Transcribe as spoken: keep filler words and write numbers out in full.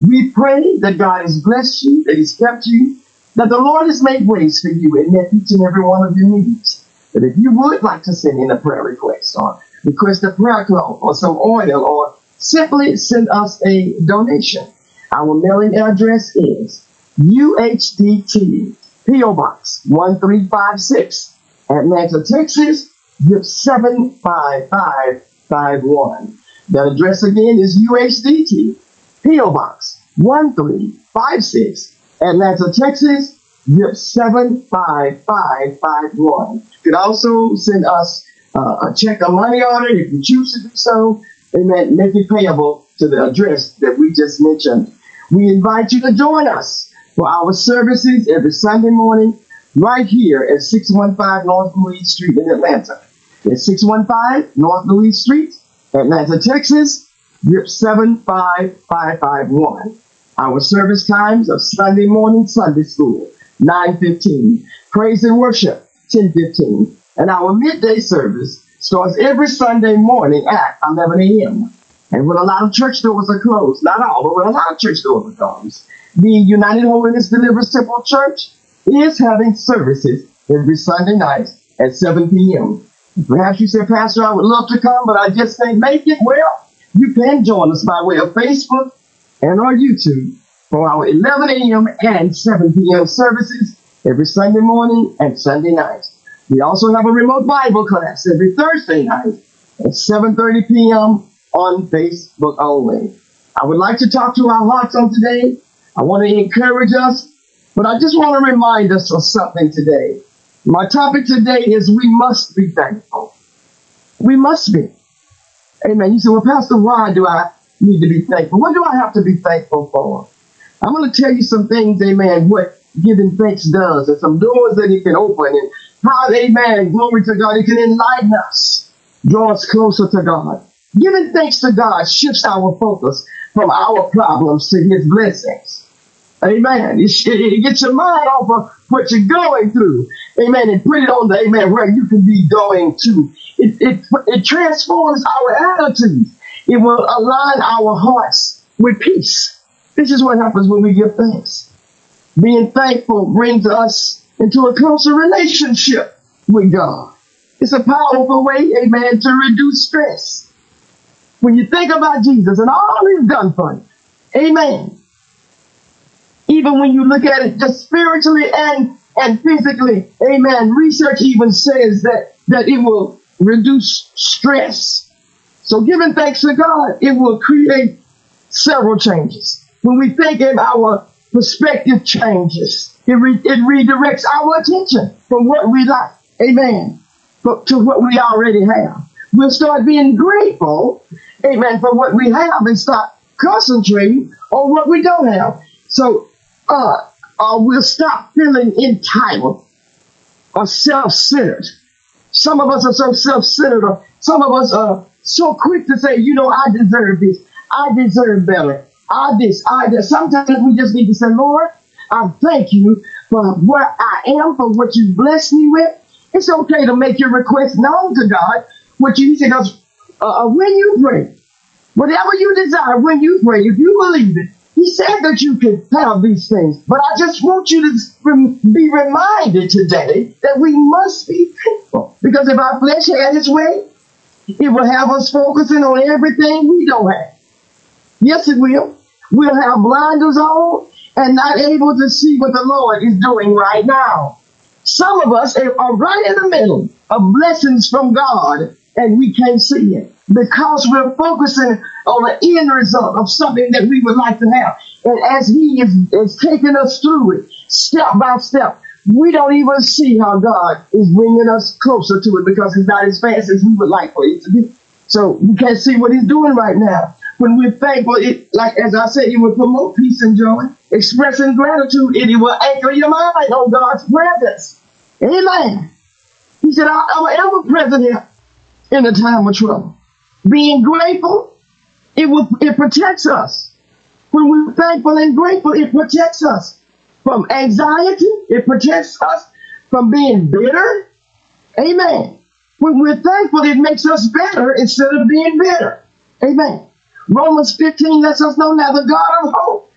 We pray that God has blessed you, that He's kept you, that the Lord has made ways for you and met each and every one of your needs. But if you would like to send in a prayer request or request a prayer cloth or some oil or simply send us a donation, our mailing address is U H D T P O Box one three five six, Atlanta, Texas, zip seven five five five one. That address again is U H D T P O Box one three five six, Atlanta, Texas, zip seven five five five one. You can also send us uh, a check or money order if you choose to do so. Amen. Make it payable to the address that we just mentioned. We invite you to join us for our services every Sunday morning right here at six one five North Louise Street in Atlanta. At six one five North Louise Street, Atlanta, Texas, zip seven five five five one. Our service times are Sunday morning Sunday school, nine fifteen. Praise and worship, ten fifteen. And our midday service starts every Sunday morning at eleven a.m. And when a lot of church doors are closed, not all, but when a lot of church doors are closed, the United Holiness Deliverance Temple Church is having services every Sunday night at seven p.m. Perhaps you say, Pastor, I would love to come, but I just can't make it. Well, you can join us by way of Facebook and our YouTube for our eleven a.m. and seven p.m. services every Sunday morning and Sunday night. We also have a remote Bible class every Thursday night at seven thirty p.m. on Facebook only. I would like to talk to our hearts on today. I want to encourage us, but I just want to remind us of something today. My topic today is we must be thankful. We must be. Amen. You say, well, Pastor, why do I need to be thankful? What do I have to be thankful for? I'm going to tell you some things, amen, what giving thanks does, and some doors that it can open, and how, amen, glory to God, it can enlighten us, draw us closer to God. Giving thanks to God shifts our focus from our problems to His blessings. Amen. It, it gets your mind off of what you're going through. Amen. And put it on the, amen, where you can be going to. It, it, it transforms our attitude. It will align our hearts with peace. This is what happens when we give thanks. Being thankful brings us into a closer relationship with God. It's a powerful way, amen, to reduce stress. When you think about Jesus and all He's done for you, amen. Even when you look at it just spiritually and, and physically, amen, research even says that, that it will reduce stress. So giving thanks to God, it will create several changes. When we think in our perspective changes, it, re, it redirects our attention from what we like, amen, but to what we already have. We'll start being grateful, amen, for what we have and start concentrating on what we don't have. So uh, uh, we'll stop feeling entitled or self-centered. Some of us are so self-centered, or some of us are so quick to say, you know, I deserve this. I deserve better. I this, I this. Sometimes we just need to say, Lord, I thank you for where I am, for what you blessed me with. It's okay to make your request known to God. What you say, because uh, when you pray, whatever you desire, when you pray, if you believe it, He said that you can have these things. But I just want you to be reminded today that we must be thankful. Because if our flesh had its way, it will have us focusing on everything we don't have. Yes, it will. We'll have blinders on and not able to see what the Lord is doing right now. Some of us are right in the middle of blessings from God, and we can't see it because we're focusing on the end result of something that we would like to have. And as He is, is taking us through it, step by step, we don't even see how God is bringing us closer to it because it's not as fast as we would like for it to be. So we can't see what He's doing right now. When we're thankful, it, like as I said, it will promote peace and joy. Expressing gratitude, it will anchor your mind on God's presence. Amen. He said, I'm ever present here in a time of trouble. Being grateful, it will it protects us. When we're thankful and grateful, it protects us from anxiety. It protects us from being bitter. Amen. When we're thankful, it makes us better instead of being bitter. Amen. Romans fifteen lets us know now the God of hope